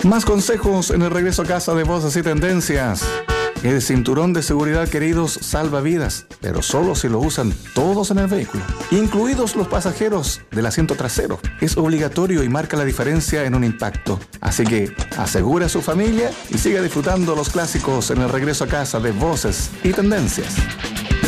Más consejos en el regreso a casa de Voces y Tendencias. El cinturón de seguridad, queridos, salva vidas, pero solo si lo usan todos en el vehículo, incluidos los pasajeros del asiento trasero. Es obligatorio y marca la diferencia en un impacto. Así que asegure a su familia y siga disfrutando los clásicos en el regreso a casa de Voces y Tendencias.